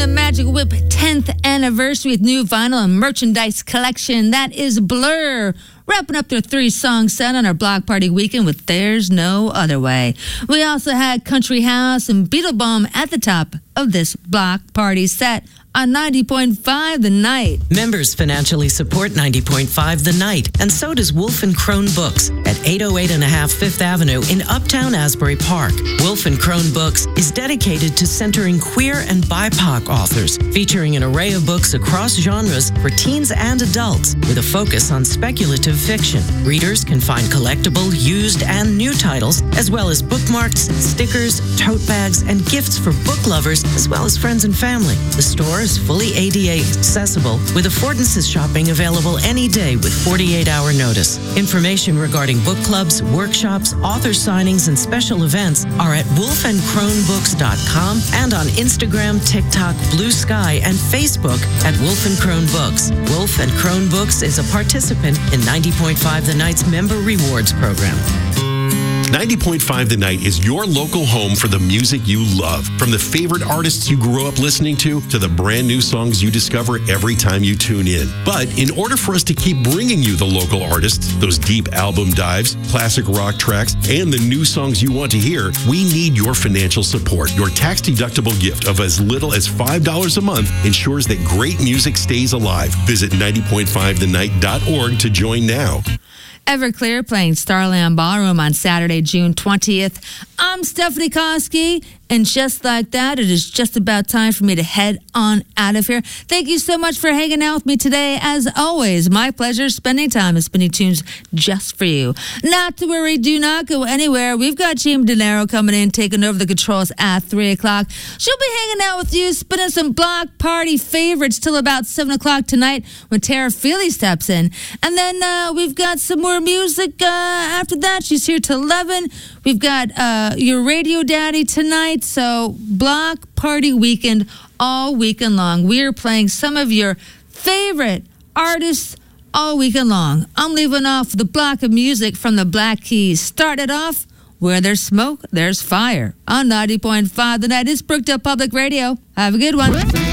the Magic Whip 10th anniversary with new vinyl and merchandise collection. That is Blur, wrapping up their 3-song set on our block party weekend with There's No Other Way. We also had Country House and Beetlebum at the top of this block party set on 90.5 The Night. Members financially support 90.5 The Night, and so does Wolf and Crone Books at 808 and a half Fifth Avenue in Uptown Asbury Park. Wolf and Crone Books is dedicated to centering queer and BIPOC authors, featuring an array of books across genres for teens and adults, with a focus on speculative fiction. Readers can find collectible, used, and new titles, as well as bookmarks, stickers, tote bags, and gifts for book lovers, as well as friends and family. The store is fully ADA accessible, with affordances shopping available any day with 48-hour notice. Information regarding book clubs, workshops, author signings, and special events are at wolfandcronebooks.com and on Instagram, TikTok, Blue Sky, and Facebook at Wolf and Crone Books. Wolf and Crone Books is a participant in 90.5 The Night's Member Rewards Program. 90.5 The Night is your local home for the music you love. From the favorite artists you grew up listening to the brand new songs you discover every time you tune in. But in order for us to keep bringing you the local artists, those deep album dives, classic rock tracks, and the new songs you want to hear, we need your financial support. Your tax-deductible gift of as little as $5 a month ensures that great music stays alive. Visit 90.5thenight.org to join now. Everclear playing Starland Ballroom on Saturday, June 20th. I'm Stephanie Koski, and just like that, it is just about time for me to head on out of here. Thank you so much for hanging out with me today. As always, my pleasure spending time and spinning tunes just for you. Not to worry, do not go anywhere. We've got Jamie DeNaro coming in, taking over the controls at 3 o'clock. She'll be hanging out with you, spinning some block party favorites till about 7 o'clock tonight when Tara Feely steps in. And then we've got some more music after that. She's here till 11. We've got your radio daddy tonight. So block party weekend all weekend long. We are playing some of your favorite artists all weekend long. I'm leaving off the block of music from the Black Keys. Started off, where there's smoke, there's fire. On 90.5 The Night. It's Brookdale Public Radio. Have a good one.